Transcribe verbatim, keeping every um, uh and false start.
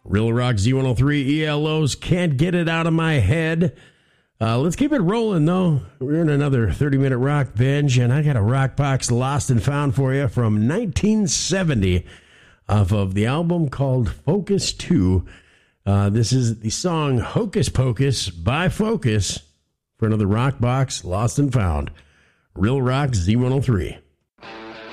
Real Rock Z one oh three E L O's Can't Get It Out of My Head. Uh, let's keep it rolling, though. We're in another thirty-minute rock binge, and I got a rock box lost and found for you from nineteen seventy off of the album called Focus two. Uh, this is the song Hocus Pocus by Focus for another rock box lost and found. Real Rock Z one oh three.